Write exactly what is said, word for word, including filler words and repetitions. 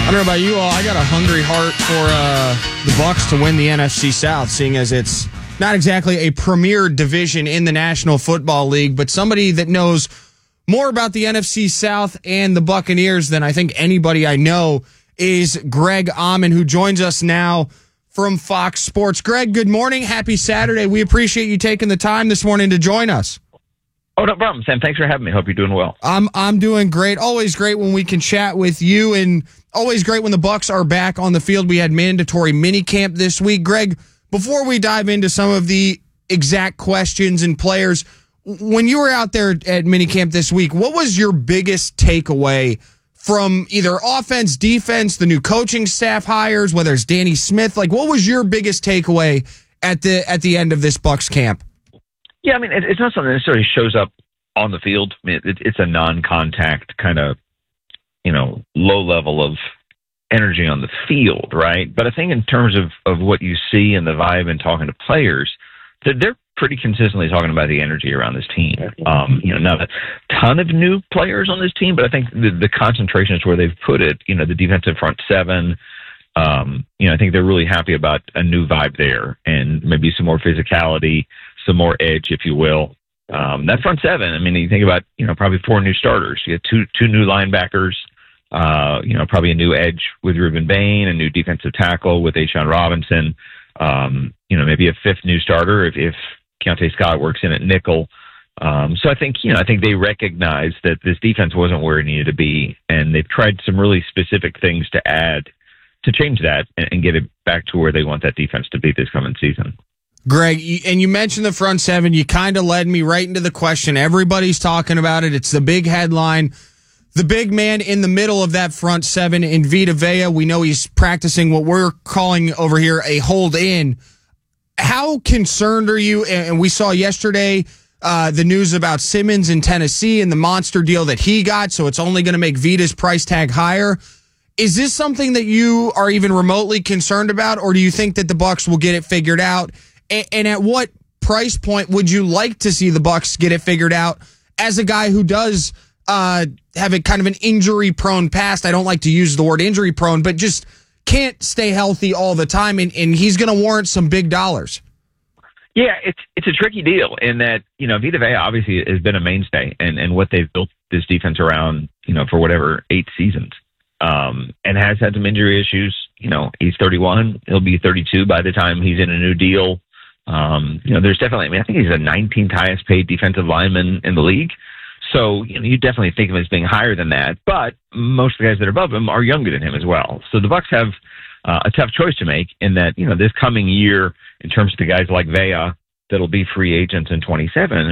I don't know about you all. I got a hungry heart for uh, the Bucks to win the N F C South, seeing as it's not exactly a premier division in the National Football League, but somebody that knows more about the N F C South and the Buccaneers than I think anybody I know is Greg Auman, who joins us now from Fox Sports. Greg, good morning. Happy Saturday. We appreciate you taking the time this morning to join us. Oh, no problem, Sam. Thanks for having me. Hope you're doing well. I'm I'm doing great. Always great when we can chat with you, and always great when the Bucks are back on the field. We had mandatory minicamp this week. Greg, before we dive into some of the exact questions and players, when you were out there at minicamp this week, what was your biggest takeaway from either offense, defense, the new coaching staff hires, whether it's Danny Smith? Like, what was your biggest takeaway at the at the end of this Bucks camp? Yeah, I mean, it, it's not something that necessarily shows up on the field. I mean, it, it's a non-contact kind of, you know, low level of energy on the field, right? But I think in terms of, of what you see and the vibe and talking to players, that they're pretty consistently talking about the energy around this team. Um, you know, not a ton of new players on this team, but I think the, the concentration is where they've put it. You know, the defensive front seven, um, you know, I think they're really happy about a new vibe there and maybe some more physicality, some more edge, if you will. Um, that front seven, I mean, you think about, you know, probably four new starters. You get two two new linebackers, uh, you know, probably a new edge with Ruben Bain, a new defensive tackle with A'Shawn Robinson, um, you know, maybe a fifth new starter if, if Keontae Scott works in at nickel. Um, so I think, you know, I think they recognize that this defense wasn't where it needed to be, and they've tried some really specific things to add to change that and, and get it back to where they want that defense to be this coming season. Greg, and you mentioned the front seven. You kind of led me right into the question. Everybody's talking about it. It's the big headline. The big man in the middle of that front seven in Vita Vea. We know he's practicing what we're calling over here a hold in. How concerned are you? And we saw yesterday uh, the news about Simmons in Tennessee and the monster deal that he got, so it's only going to make Vita's price tag higher. Is this something that you are even remotely concerned about, or do you think that the Bucks will get it figured out? And at what price point would you like to see the Bucks get it figured out as a guy who does uh, have a kind of an injury-prone past? I don't like to use the word injury-prone, but just can't stay healthy all the time, and, and he's going to warrant some big dollars. Yeah, it's it's a tricky deal in that, you know, Vita Vea obviously has been a mainstay and, and what they've built this defense around, you know, for whatever, eight seasons, um, and has had some injury issues. You know, he's thirty-one. He'll be thirty-two by the time he's in a new deal. Um, you know, there's definitely, I mean, I think he's the nineteenth highest paid defensive lineman in the league. So, you know, you definitely think of him as being higher than that, but most of the guys that are above him are younger than him as well. So the Bucks have uh, a tough choice to make in that, you know, this coming year, in terms of the guys like Vea that'll be free agents in twenty-seven,